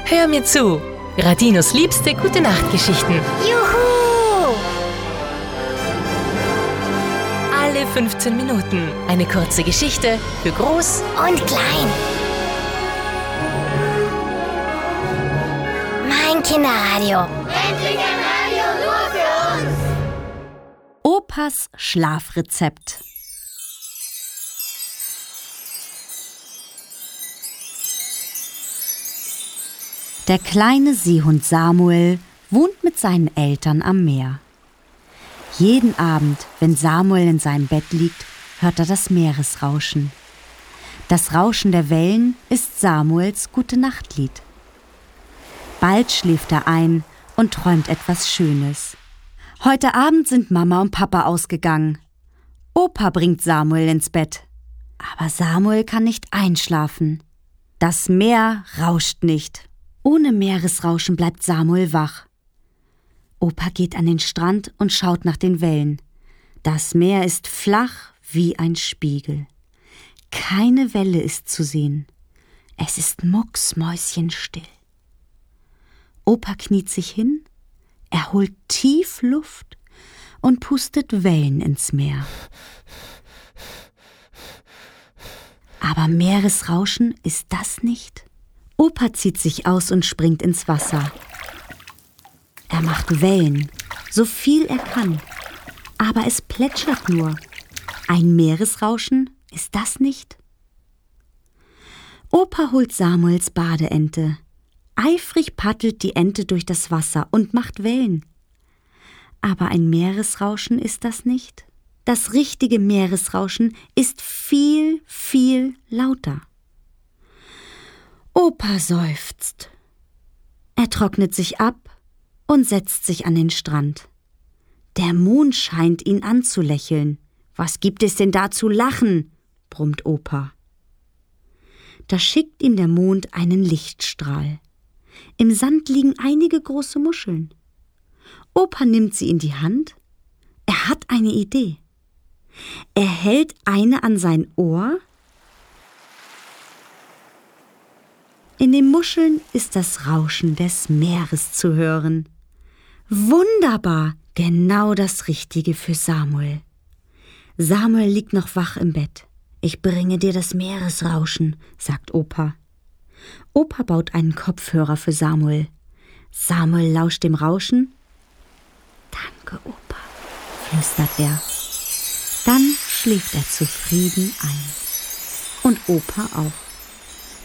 Hör mir zu. Radinos liebste Gute-Nacht-Geschichten. Juhu! Alle 15 Minuten eine kurze Geschichte für Groß Und klein. Mein Kinderradio. Endlich ein Radio nur für uns. Opas Schlafrezept. Der kleine Seehund Samuel wohnt mit seinen Eltern am Meer. Jeden Abend, wenn Samuel in seinem Bett liegt, hört er das Meeresrauschen. Das Rauschen der Wellen ist Samuels Gute-Nacht-Lied. Bald schläft er ein und träumt etwas Schönes. Heute Abend sind Mama und Papa ausgegangen. Opa bringt Samuel ins Bett. Aber Samuel kann nicht einschlafen. Das Meer rauscht nicht. Ohne Meeresrauschen bleibt Samuel wach. Opa geht an den Strand und schaut nach den Wellen. Das Meer ist flach wie ein Spiegel. Keine Welle ist zu sehen. Es ist mucksmäuschenstill. Opa kniet sich hin, er holt tief Luft und pustet Wellen ins Meer. Aber Meeresrauschen ist das nicht? Opa zieht sich aus und springt ins Wasser. Er macht Wellen, so viel er kann. Aber es plätschert nur. Ein Meeresrauschen ist das nicht? Opa holt Samuels Badeente. Eifrig paddelt die Ente durch das Wasser und macht Wellen. Aber ein Meeresrauschen ist das nicht? Das richtige Meeresrauschen ist viel, viel lauter. Opa seufzt. Er trocknet sich ab und setzt sich an den Strand. Der Mond scheint ihn anzulächeln. »Was gibt es denn da zu lachen?« brummt Opa. Da schickt ihm der Mond einen Lichtstrahl. Im Sand liegen einige große Muscheln. Opa nimmt sie in die Hand. Er hat eine Idee. Er hält eine an sein Ohr. In den Muscheln ist das Rauschen des Meeres zu hören. Wunderbar, genau das Richtige für Samuel. Samuel liegt noch wach im Bett. »Ich bringe dir das Meeresrauschen«, sagt Opa. Opa baut einen Kopfhörer für Samuel. Samuel lauscht dem Rauschen. »Danke, Opa«, flüstert er. Dann schläft er zufrieden ein. Und Opa auch.